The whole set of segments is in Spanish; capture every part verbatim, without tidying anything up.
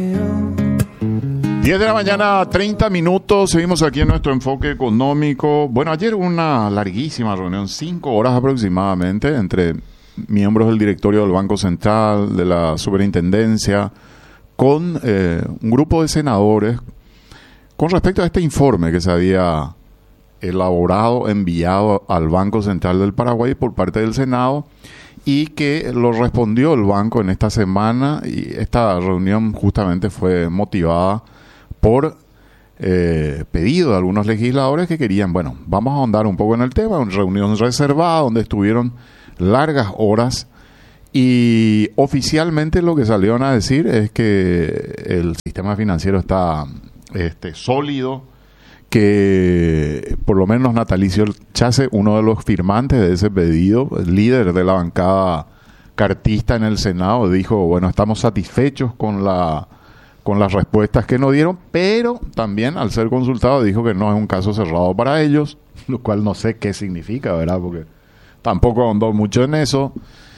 diez de la mañana, treinta minutos. Seguimos aquí en nuestro enfoque económico. Bueno, ayer hubo una larguísima reunión, cinco horas aproximadamente, entre miembros del directorio del Banco Central, de la Superintendencia, con eh, un grupo de senadores con respecto a este informe que se había elaborado, enviado al Banco Central del Paraguay por parte del Senado y que lo respondió el banco en esta semana. Y esta reunión justamente fue motivada por eh, pedido de algunos legisladores que querían, bueno, vamos a ahondar un poco en el tema, una reunión reservada donde estuvieron largas horas y oficialmente lo que salieron a decir es que el sistema financiero está este, sólido, que por lo menos Natalicio Chase, uno de los firmantes de ese pedido, el líder de la bancada cartista en el Senado, dijo, bueno, estamos satisfechos con la con las respuestas que nos dieron, pero también al ser consultado dijo que no es un caso cerrado para ellos, lo cual no sé qué significa, ¿verdad? Porque tampoco ahondó mucho en eso.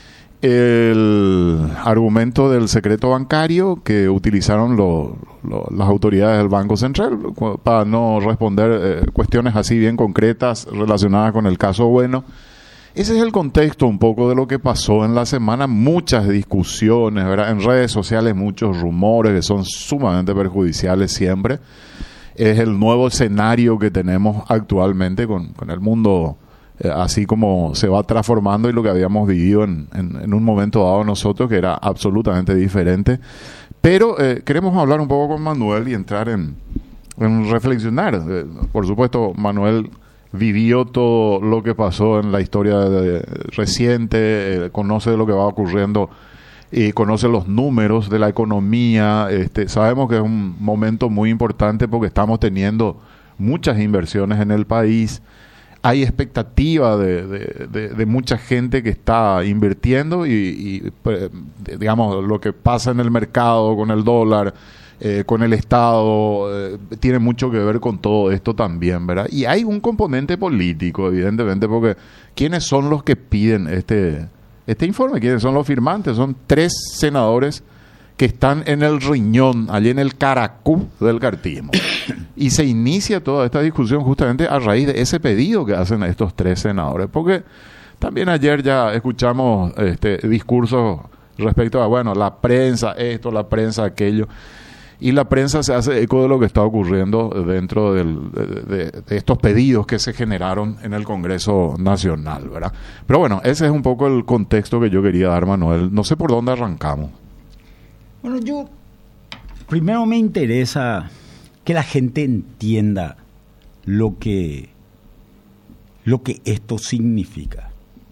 El argumento del secreto bancario que utilizaron lo, lo, las autoridades del Banco Central para no responder eh, cuestiones así bien concretas relacionadas con el caso Bueno. Ese es el contexto un poco de lo que pasó en la semana. Muchas discusiones, ¿verdad? En redes sociales, muchos rumores que son sumamente perjudiciales siempre. Es el nuevo escenario que tenemos actualmente con, con el mundo eh, así como se va transformando y lo que habíamos vivido en, en, en un momento dado nosotros, que era absolutamente diferente. Pero eh, queremos hablar un poco con Manuel y entrar en, en reflexionar. Eh, por supuesto, Manuel vivió todo lo que pasó en la historia de, de, reciente, eh, conoce de lo que va ocurriendo y conoce los números de la economía. Este, sabemos que es un momento muy importante porque estamos teniendo muchas inversiones en el país. Hay expectativa de, de, de, de mucha gente que está invirtiendo y, y, digamos, lo que pasa en el mercado con el dólar, Eh, con el Estado, eh, tiene mucho que ver con todo esto también, ¿verdad? Y hay un componente político, evidentemente, porque ¿quiénes son los que piden este, este informe? ¿Quiénes son los firmantes? Son tres senadores que están en el riñón, allí en el caracú del cartismo. Y se inicia toda esta discusión justamente a raíz de ese pedido que hacen estos tres senadores, porque también ayer ya escuchamos este discursos respecto a, bueno, la prensa esto, la prensa aquello. Y la prensa se hace eco de lo que está ocurriendo dentro del, de, de, de estos pedidos que se generaron en el Congreso Nacional, ¿verdad? Pero bueno, ese es un poco el contexto que yo quería dar, Manuel. No sé por dónde arrancamos. Bueno, yo primero me interesa que la gente entienda lo que, lo que esto significa.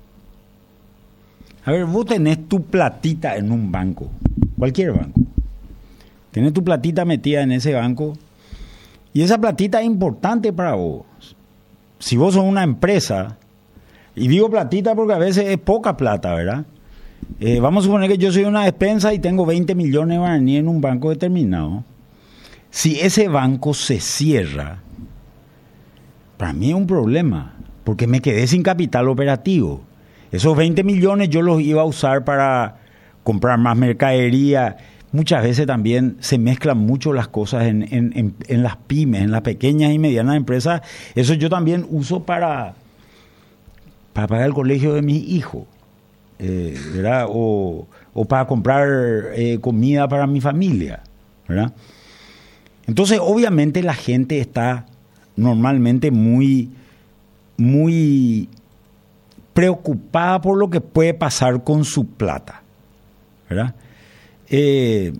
A ver, vos tenés tu platita en un banco, cualquier banco. Tenés tu platita metida en ese banco y esa platita es importante para vos. Si vos sos una empresa, y digo platita porque a veces es poca plata, ¿verdad? Eh, vamos a suponer que yo soy una despensa y tengo veinte millones de guaraníes en un banco determinado. Si ese banco se cierra, para mí es un problema, porque me quedé sin capital operativo. Esos veinte millones yo los iba a usar para comprar más mercadería. Muchas veces también se mezclan mucho las cosas en, en, en, en las pymes, en las pequeñas y medianas empresas. Eso yo también uso para, para pagar el colegio de mis hijos, eh, ¿verdad? O, o para comprar eh, comida para mi familia, ¿verdad? Entonces, obviamente la gente está normalmente muy, muy preocupada por lo que puede pasar con su plata, ¿verdad? Eh,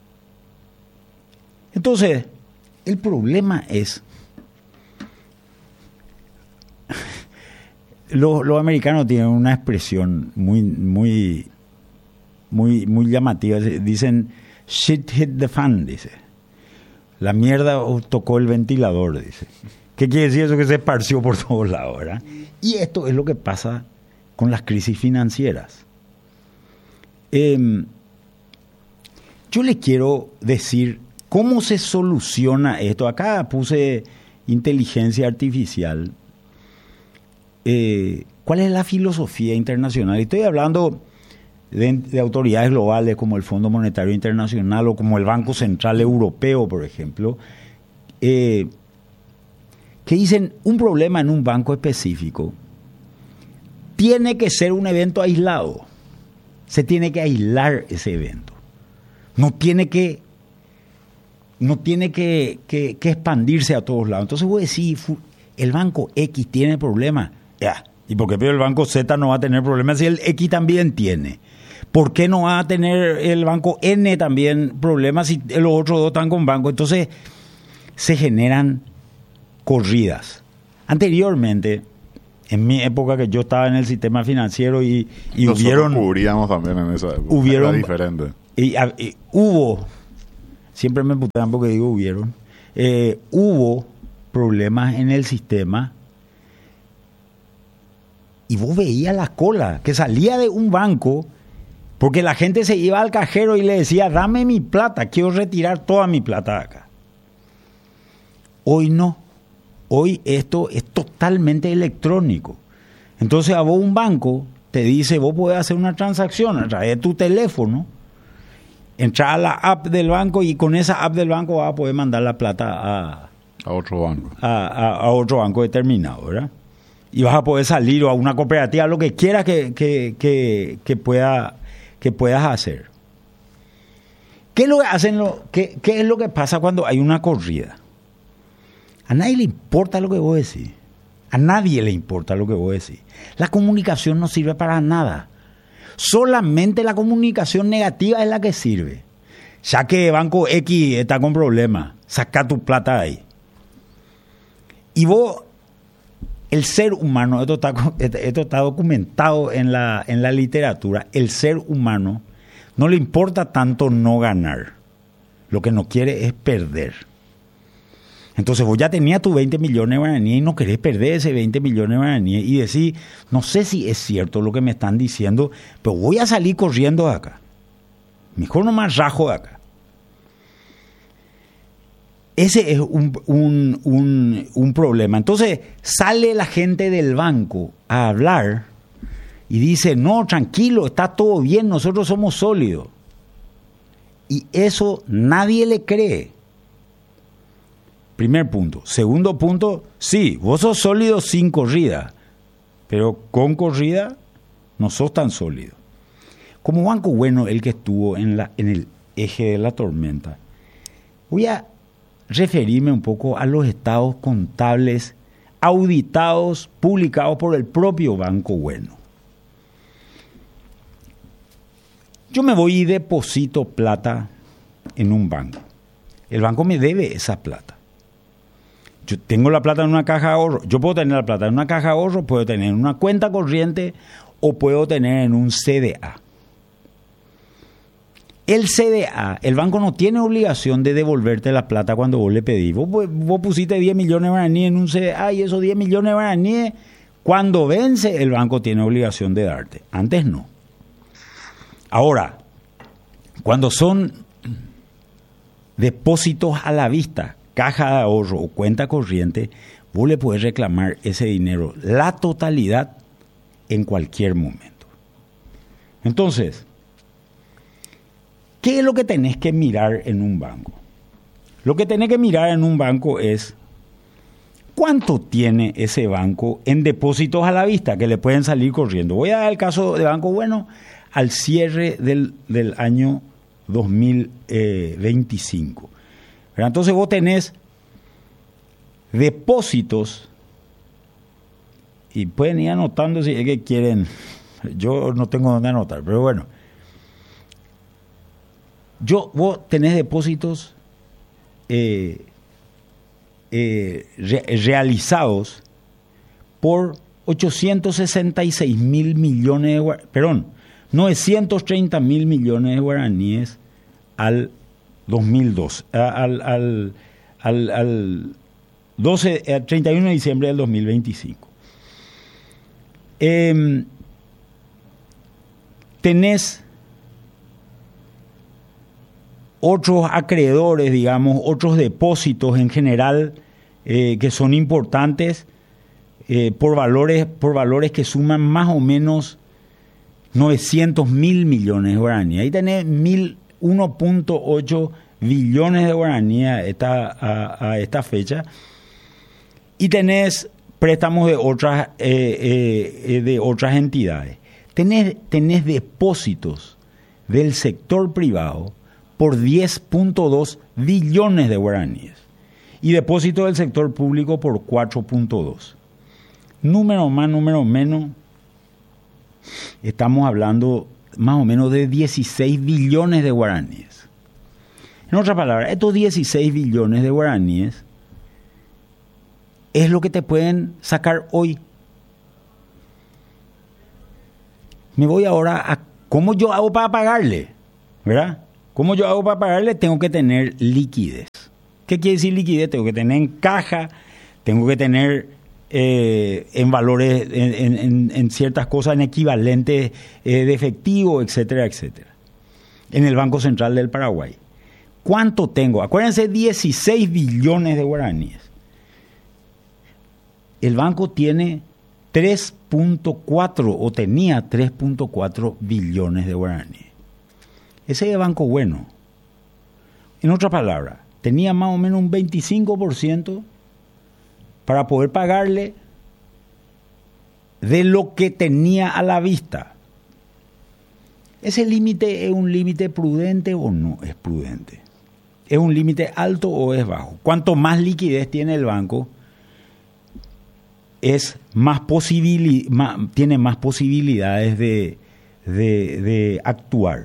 entonces, el problema es, los, los americanos tienen una expresión muy, muy, muy, muy llamativa. Dicen, shit hit the fan, dice. La mierda tocó el ventilador, dice. ¿Qué quiere decir eso? Que se esparció por todos lados, ¿verdad? Y esto es lo que pasa con las crisis financieras. Eh, Yo le quiero decir cómo se soluciona esto. Acá puse inteligencia artificial. Eh, ¿Cuál es la filosofía internacional? Estoy hablando de, de autoridades globales como el Fondo Monetario Internacional o como el Banco Central Europeo, por ejemplo, eh, que dicen un problema en un banco específico tiene que ser un evento aislado. Se tiene que aislar ese evento. No tiene que, no tiene que, que, que expandirse a todos lados. Entonces voy a decir, el banco X tiene problemas. Ya. ¿Y por qué el banco Z no va a tener problemas si el X también tiene? ¿Por qué no va a tener el banco N también problemas si los otros dos están con banco? Entonces se generan corridas. Anteriormente, en mi época que yo estaba en el sistema financiero y, y Nosotros hubieron... cubríamos también en esa época. Hubieron, Era diferente. Y, y hubo, siempre me putean porque digo hubieron, eh, hubo problemas en el sistema y vos veías la cola que salía de un banco porque la gente se iba al cajero y le decía, dame mi plata, quiero retirar toda mi plata de acá. Hoy no. Hoy esto es totalmente electrónico. Entonces a vos un banco te dice, vos podés hacer una transacción a través de tu teléfono, entrar a la app del banco y con esa app del banco vas a poder mandar la plata a, a otro banco. A, a, a otro banco determinado, ¿verdad? Y vas a poder salir o a una cooperativa, lo que quieras que, que, que, que, pueda, que puedas hacer. ¿Qué es lo que hacen lo, qué, qué es lo que pasa cuando hay una corrida? A nadie le importa lo que vos decís. A nadie le importa lo que vos decís. La comunicación no sirve para nada. Solamente la comunicación negativa es la que sirve. Ya que Banco X está con problemas, saca tu plata ahí. Y vos, el ser humano, esto está, esto está documentado en la, en la literatura, el ser humano no le importa tanto no ganar. Lo que no quiere es perder. Entonces vos ya tenías tus veinte millones de guaraníes y no querés perder ese veinte millones de guaraníes y decís, no sé si es cierto lo que me están diciendo, pero voy a salir corriendo de acá. Mejor nomás rajo de acá. Ese es un, un, un, un problema. Entonces sale la gente del banco a hablar y dice, no, tranquilo, está todo bien, nosotros somos sólidos. Y eso nadie le cree. Primer punto. Segundo punto, sí, vos sos sólido sin corrida, pero con corrida no sos tan sólido. Como Banco Bueno, el que estuvo en, la, en el eje de la tormenta, voy a referirme un poco a los estados contables auditados, publicados por el propio Banco Bueno. Yo me voy y deposito plata en un banco. El banco me debe esa plata. Yo tengo la plata en una caja de ahorro. Yo puedo tener la plata en una caja de ahorro, puedo tener en una cuenta corriente o puedo tener en un C D A. El C D A, el banco no tiene obligación de devolverte la plata cuando vos le pedís. Vos, vos pusiste diez millones de guaraníes en un C D A y esos diez millones de guaraníes, cuando vence, el banco tiene obligación de darte. Antes no. Ahora, cuando son depósitos a la vista, caja de ahorro o cuenta corriente, vos le podés reclamar ese dinero, la totalidad, en cualquier momento. Entonces, ¿qué es lo que tenés que mirar en un banco? Lo que tenés que mirar en un banco es cuánto tiene ese banco en depósitos a la vista que le pueden salir corriendo. Voy a dar el caso de Banco Bueno al cierre del, del año dos mil veinticinco. Pero entonces vos tenés depósitos y pueden ir anotando si es que quieren. Yo no tengo dónde anotar, pero bueno. Yo, vos tenés depósitos eh, eh, re, realizados por ochocientos sesenta y seis mil millones de guaraníes, perdón, novecientos treinta mil millones de guaraníes al dos mil dos, al, al, al, al doce, al treinta y uno de diciembre del dos mil veinticinco. Eh, tenés otros acreedores, digamos, otros depósitos en general eh, que son importantes eh, por valores, por valores que suman más o menos novecientos mil millones de guaraníes. Ahí tenés uno punto ocho billones de guaraníes a esta, a, a esta fecha. Y tenés préstamos de otras, eh, eh, de otras entidades. Tenés, tenés depósitos del sector privado por diez punto dos billones de guaraníes y depósitos del sector público por cuatro punto dos. Número más, número menos, estamos hablando más o menos de dieciséis billones de guaraníes. En otras palabras, estos dieciséis billones de guaraníes es lo que te pueden sacar hoy. Me voy ahora a cómo yo hago para pagarle, ¿verdad? ¿Cómo yo hago para pagarle? Tengo que tener liquidez. ¿Qué quiere decir liquidez? Tengo que tener en caja, tengo que tener eh, en valores, en, en, en ciertas cosas, en equivalentes eh, de efectivo, etcétera, etcétera. En el Banco Central del Paraguay. ¿Cuánto tengo? Acuérdense, dieciséis billones de guaraníes. El banco tiene tres punto cuatro o tenía tres punto cuatro billones de guaraníes. Ese es el banco bueno. En otras palabras, tenía más o menos un veinticinco por ciento para poder pagarle de lo que tenía a la vista. ¿Ese límite es un límite prudente o no es prudente? ¿Es un límite alto o es bajo? Cuanto más liquidez tiene el banco, es más posibili- más, tiene más posibilidades de, de, de actuar.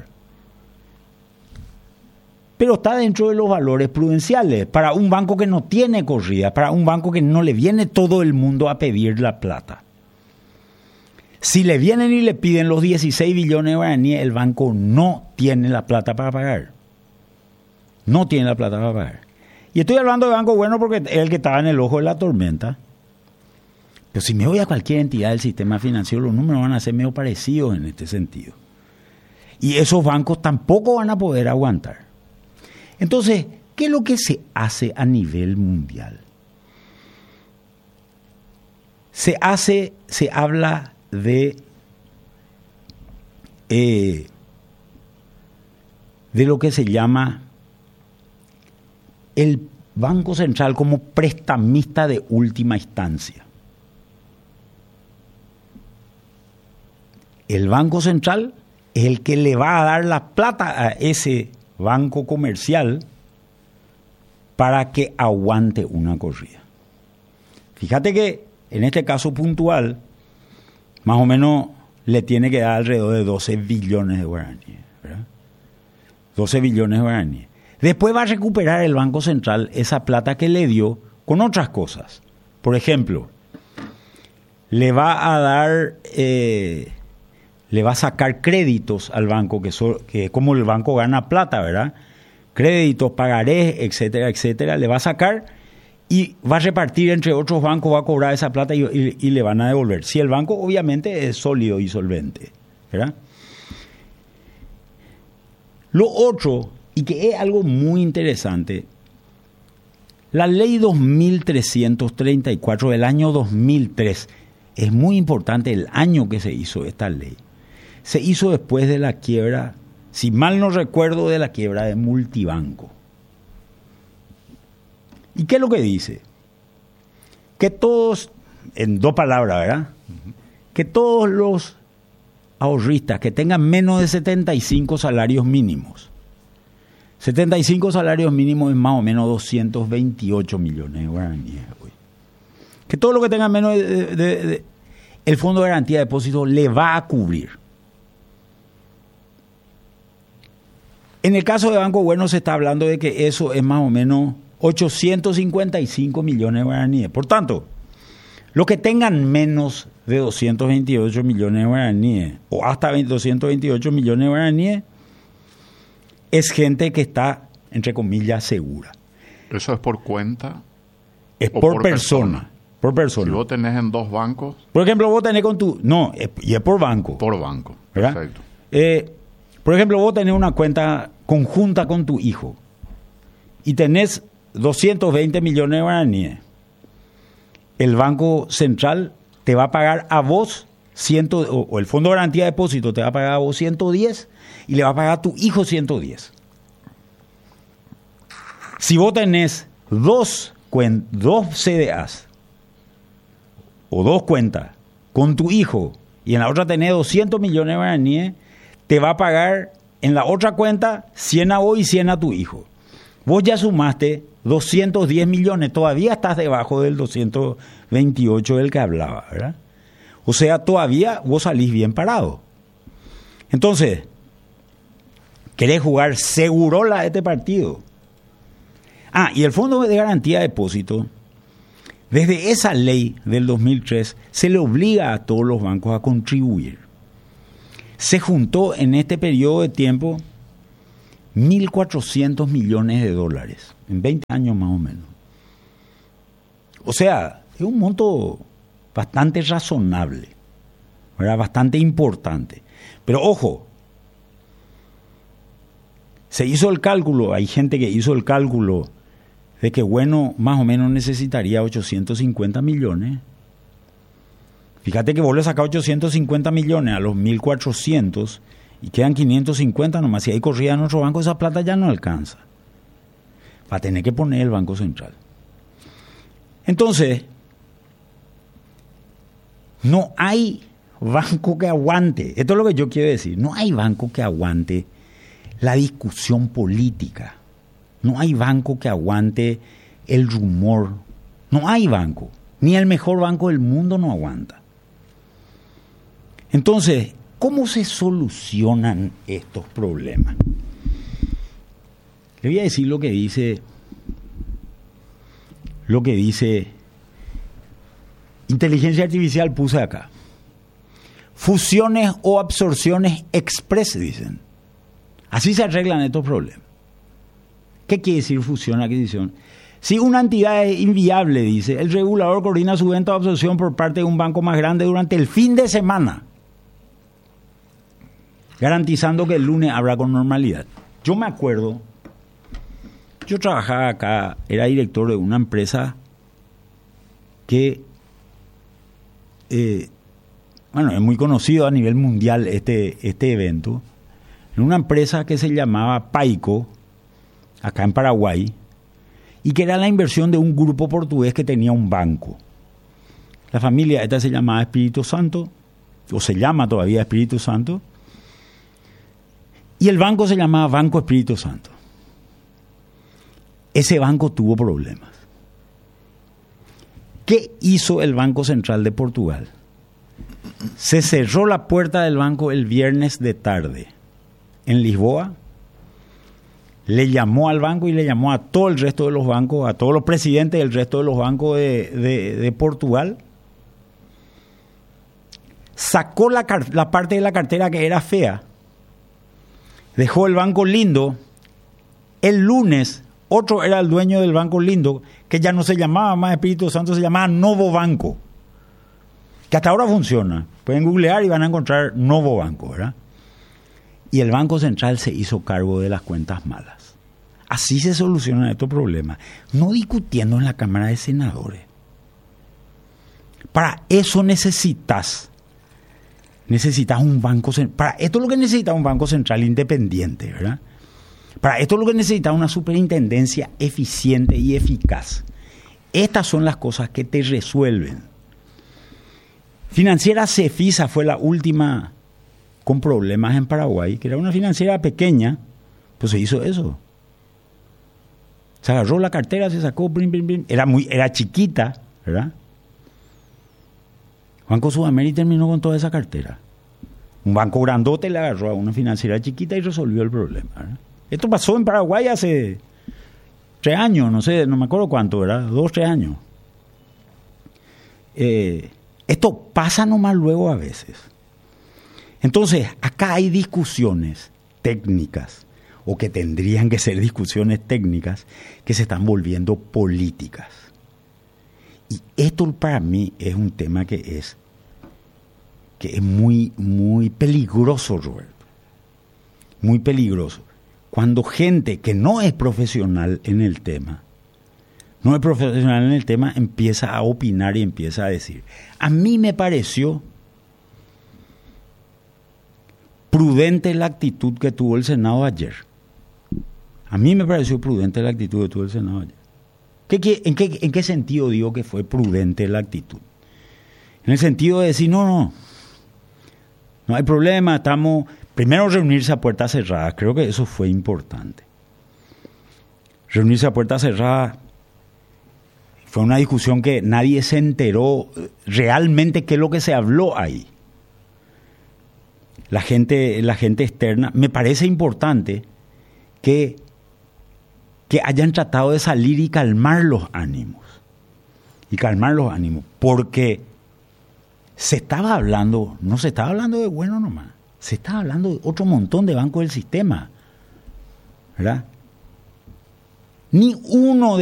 Pero está dentro de los valores prudenciales. Para un banco que no tiene corrida, para un banco que no le viene todo el mundo a pedir la plata. Si le vienen y le piden los dieciséis billones de guaraníes, el banco no tiene la plata para pagar. No tiene la plata para pagar. Y estoy hablando de banco bueno porque es el que estaba en el ojo de la tormenta. Pero si me voy a cualquier entidad del sistema financiero, los números van a ser medio parecidos en este sentido. Y esos bancos tampoco van a poder aguantar. Entonces, ¿qué es lo que se hace a nivel mundial? Se hace, se habla de, eh, de lo que se llama el Banco Central como prestamista de última instancia. El Banco Central es el que le va a dar la plata a ese banco comercial para que aguante una corrida. Fíjate que en este caso puntual, más o menos le tiene que dar alrededor de doce billones de guaraníes, ¿verdad? doce billones de guaraníes. Después va a recuperar el Banco Central esa plata que le dio con otras cosas. Por ejemplo, le va a dar... Eh, le va a sacar créditos al banco, que, so, que como el banco gana plata, ¿verdad? Créditos, pagarés, etcétera, etcétera. Le va a sacar y va a repartir entre otros bancos, va a cobrar esa plata y, y, y le van a devolver. Si el banco obviamente es sólido y solvente, ¿verdad? Lo otro, y que es algo muy interesante, la ley dos mil trescientos treinta y cuatro del año dos mil tres, es muy importante el año que se hizo esta ley. Se hizo después de la quiebra, si mal no recuerdo, de la quiebra de Multibanco. ¿Y qué es lo que dice? Que todos, en dos palabras, ¿verdad? Uh-huh. Que todos los ahorristas que tengan menos de setenta y cinco salarios mínimos, setenta y cinco salarios mínimos es más o menos doscientos veintiocho millones de guaraníes hoy. Que todo lo que tengan menos de, de, de, de el Fondo de Garantía de Depósitos le va a cubrir. En el caso de Banco Bueno se está hablando de que eso es más o menos ochocientos cincuenta y cinco millones de guaraníes. Por tanto, los que tengan menos de doscientos veintiocho millones de guaraníes o hasta doscientos veintiocho millones de guaraníes es gente que está, entre comillas, segura. ¿Eso es por cuenta? Es por, por persona. persona. Por persona. Si vos tenés en dos bancos. Por ejemplo, vos tenés con tu... No, es, y es por banco. Por banco. ¿Verdad? Perfecto. Eh, por ejemplo, vos tenés una cuenta conjunta con tu hijo y tenés doscientos veinte millones de guaraníes. El Banco Central te va a pagar a vos ciento, o, o el Fondo de Garantía de Depósito te va a pagar a vos ciento diez y le va a pagar a tu hijo ciento diez. Si vos tenés dos, cuen, dos C D As o dos cuentas con tu hijo y en la otra tenés doscientos millones de guaraníes, te va a pagar en la otra cuenta cien a vos y cien a tu hijo. Vos ya sumaste doscientos diez millones, todavía estás debajo del doscientos veintiocho del que hablaba, ¿verdad? O sea, todavía vos salís bien parado. Entonces, ¿querés jugar segurola este partido? Ah, y el Fondo de Garantía de Depósito, desde esa ley del dos mil tres, se le obliga a todos los bancos a contribuir. Se juntó en este periodo de tiempo mil cuatrocientos millones de dólares, en veinte años más o menos. O sea, es un monto bastante razonable, ¿verdad? Bastante importante. Pero ojo, se hizo el cálculo, hay gente que hizo el cálculo de que, bueno, más o menos necesitaría ochocientos cincuenta millones. Fíjate que vos le sacás ochocientos cincuenta millones a los mil cuatrocientos y quedan quinientos cincuenta nomás. Si ahí corría en otro banco, esa plata ya no alcanza. Va a tener que poner el Banco Central. Entonces, no hay banco que aguante. Esto es lo que yo quiero decir. No hay banco que aguante la discusión política. No hay banco que aguante el rumor. No hay banco. Ni el mejor banco del mundo no aguanta. Entonces, ¿cómo se solucionan estos problemas? Le voy a decir lo que dice, lo que dice inteligencia artificial, puse acá. Fusiones o absorciones express, dicen. Así se arreglan estos problemas. ¿Qué quiere decir fusión, adquisición? Si una entidad es inviable, dice, el regulador coordina su venta o absorción por parte de un banco más grande durante el fin de semana, garantizando que el lunes habrá con normalidad. Yo me acuerdo, yo trabajaba acá, era director de una empresa que, eh, bueno, es muy conocido a nivel mundial este, este evento, en una empresa que se llamaba Paico, acá en Paraguay, y que era la inversión de un grupo portugués que tenía un banco. La familia esta se llamaba Espíritu Santo, o se llama todavía Espíritu Santo, y el banco se llamaba Banco Espíritu Santo. Ese banco tuvo problemas. ¿Qué hizo el Banco Central de Portugal? Se cerró la puerta del banco el viernes de tarde en Lisboa, le llamó al banco y le llamó a todo el resto de los bancos, a todos los presidentes del resto de los bancos de, de, de Portugal, sacó la, la parte de la cartera que era fea, dejó el banco lindo. El lunes otro era el dueño del banco lindo, que ya no se llamaba más Espíritu Santo, se llamaba Novo Banco, que hasta ahora funciona. Pueden googlear y van a encontrar Novo Banco, ¿verdad? Y el Banco Central se hizo cargo de las cuentas malas. Así se solucionan estos problemas, no discutiendo en la Cámara de Senadores. Para eso necesitas, necesitas un banco central. Para esto es lo que necesita un banco central independiente, ¿verdad? Para esto es lo que necesita una superintendencia eficiente y eficaz. Estas son las cosas que te resuelven. Financiera Cefisa fue la última con problemas en Paraguay, que era una financiera pequeña, pues se hizo eso. Se agarró la cartera, se sacó, brin, brin, brin. Era, muy, era chiquita, ¿verdad? Banco Sudamérica terminó con toda esa cartera. Un banco grandote le agarró a una financiera chiquita y resolvió el problema, ¿verdad? Esto pasó en Paraguay hace tres años, no sé, no me acuerdo cuánto, ¿verdad? Dos, tres años. Eh, esto pasa nomás luego a veces. Entonces, acá hay discusiones técnicas, o que tendrían que ser discusiones técnicas, que se están volviendo políticas. Y esto para mí es un tema que es, que es muy, muy peligroso, Roberto. Muy peligroso. Cuando gente que no es profesional en el tema, no es profesional en el tema, empieza a opinar y empieza a decir. A mí me pareció prudente la actitud que tuvo el Senado ayer. A mí me pareció prudente la actitud que tuvo el Senado ayer. ¿Qué, qué, en, qué, ¿En qué sentido digo que fue prudente la actitud? En el sentido de decir, no, no, no hay problema, estamos... Primero reunirse a puertas cerradas, creo que eso fue importante. Reunirse a puertas cerradas fue una discusión que nadie se enteró realmente qué es lo que se habló ahí. La gente, la gente externa, me parece importante que, que hayan tratado de salir y calmar los ánimos. Y calmar los ánimos, porque se estaba hablando, no se estaba hablando de bueno nomás, se estaba hablando de otro montón de bancos del sistema, ¿verdad? Ni uno de